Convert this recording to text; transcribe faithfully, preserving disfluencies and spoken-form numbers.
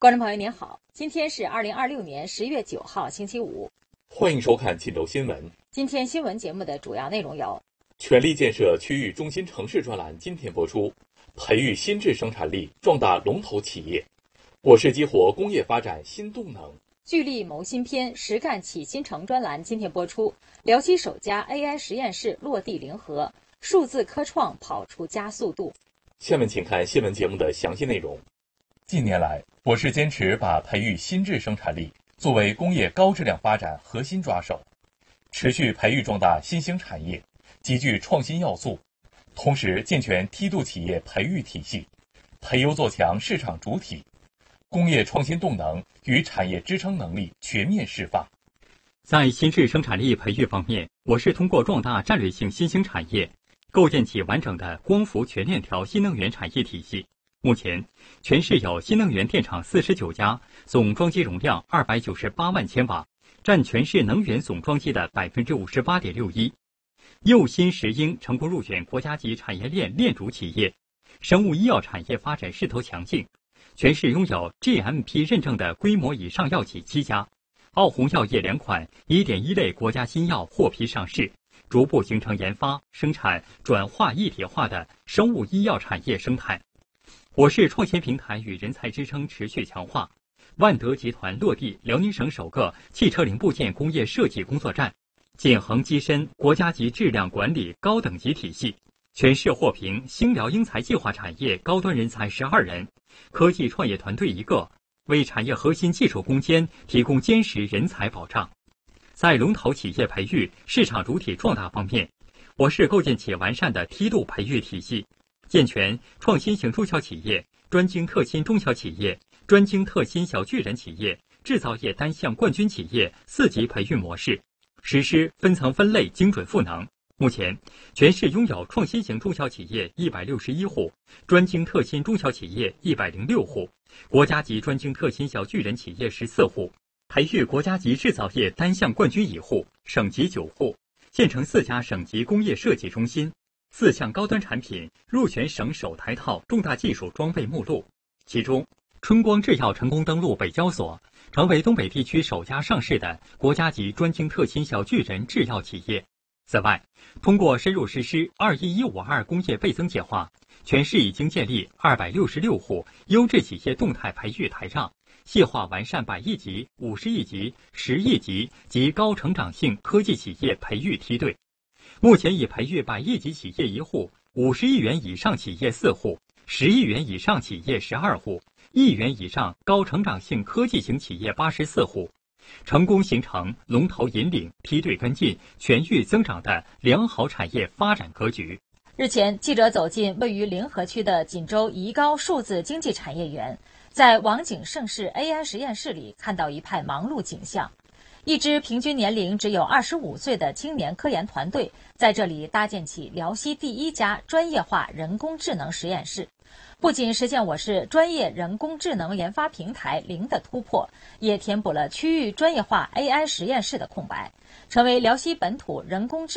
观众朋友您好，今天是二零二六年十月九号星期五， 欢迎收看冀州新闻。 今天新闻节目的主要内容有： 全力建设区域中心城市专栏今天播出，培育新质生产力，壮大龙头企业；我市激活工业发展新动能。 聚力谋新篇，实干启新城专栏今天播出，辽西首家 A I 实验室落地临河，数字科创跑出加速度。 下面请看新闻节目的详细内容。近年来，我市坚持把培育新质生产力作为工业高质量发展核心抓手，持续培育壮大新兴产业，集聚创新要素，同时健全梯度企业培育体系，培优做强市场主体，工业创新动能与产业支撑能力全面释放。 在新质生产力培育方面，我市通过壮大战略性新兴产业，构建起完整的光伏全链条新能源产业体系。目前，全市有新能源电厂四十九家，总装机容量二百九十八万千瓦，占全市能源总装机的百分之五十八点六一。右新石英成功入选国家级产业链链主企业，生物医药产业发展势头强劲。全市拥有 G M P 认证的规模以上药企七家，奥宏药业两款一点一类国家新药获批上市，逐步形成研发、生产、转化一体化的生物医药产业生态。我市创新平台与人才支撑持续强化，万德集团落地辽宁省首个汽车零部件工业设计工作站，建恒基深国家级质量管理高等级体系。全市获评兴辽英才计划产业高端人才十二人，科技创业团队一个，为产业核心技术攻坚提供坚实人才保障。在龙头企业培育、市场主体壮大方面，我市构建起完善的梯度培育体系，健全创新型中小企业、专精特新中小企业、专精特新小巨人企业、制造业单项冠军企业四级培育模式，实施分层分类精准赋能。目前，全市拥有创新型中小企业一百六十一户，专精特新中小企业一百零六户，国家级专精特新小巨人企业十四户，培育国家级制造业单项冠军一户，省级九户，建成四家省级工业设计中心。四项高端产品入选省首台套重大技术装备目录，其中春光制药成功登陆北交所，成为东北地区首家上市的国家级专精特新小巨人制药企业。此外，通过深入实施二一一五二工业倍增计划，全市已经建立二百六十六户优质企业动态培育台账，细化完善百亿级、五十亿级、十亿级及高成长性科技企业培育梯队。目前已培育百亿级企业一户，五十亿元以上企业四户，十亿元以上企业十二户，亿元以上高成长性科技型企业八十四户，成功形成龙头引领、梯队跟进、全域增长的良好产业发展格局。 日前，记者走进位于临河区的锦州宜高数字经济产业园，在网景盛世 A I 实验室里看到一派忙碌景象。一支平均年龄只有二十五岁的青年科研团队，在这里搭建起辽西第一家专业化人工智能实验室，不仅实现我市专业人工智能研发平台零的突破，也填补了区域专业化 A I 实验室的空白，成为辽西本土人工智能